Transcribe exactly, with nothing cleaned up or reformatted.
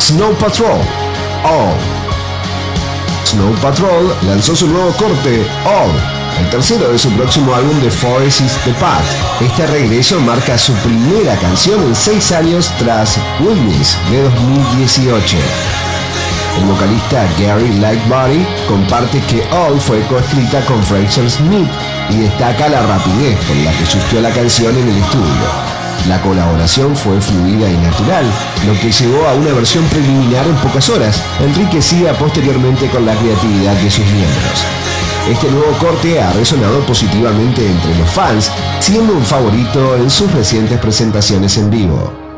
Snow Patrol, All. Snow Patrol lanzó su nuevo corte, All, el tercero de su próximo álbum The Forest is the Path. Este regreso marca su primera canción en seis años tras Witness de dos mil dieciocho. El vocalista Gary Lightbody comparte que All fue coescrita con Fraser Smith y destaca la rapidez con la que surgió la canción en el estudio. La colaboración fue fluida y natural, lo que llevó a una versión preliminar en pocas horas, enriquecida posteriormente con la creatividad de sus miembros. Este nuevo corte ha resonado positivamente entre los fans, siendo un favorito en sus recientes presentaciones en vivo.